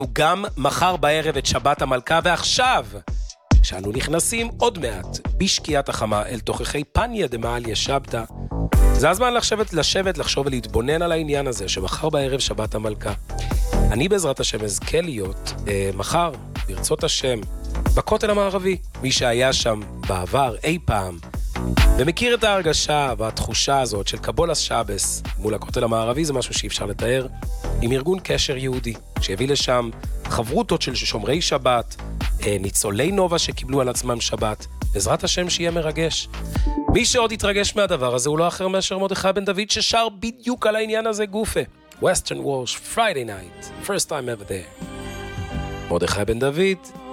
גם מחר בערב את שבת המלכה, ועכשיו, כשאנו נכנסים עוד מעט בשקיעת החמה אל תוכחי פניה דמעליה שבתא, זה הזמן לשבת, לחשוב ולהתבונן על העניין הזה, שמחר בערב שבת המלכה. אני בעזרת השם אזכה להיות מחר, ברצות השם, בכותל המערבי. מי שהיה שם בעבר אי פעם, ומכיר את ההרגשה והתחושה הזאת של קבולת שבס מול הכותל המערבי, זה משהו שאי אפשר לתאר, עם ארגון קשר יהודי, שהביא לשם חברותות של שומרי שבת, ניצולי נובה שקיבלו על עצמם שבת, בעזרת השם שיהיה מרגש. מי שעוד יתרגש מהדבר הזה הוא לא אחר מאשר מרדכי בן דוד, ששר בדיוק על העניין הזה גופה. Western Walsh, Friday night, first time ever there. מרדכי בן דוד,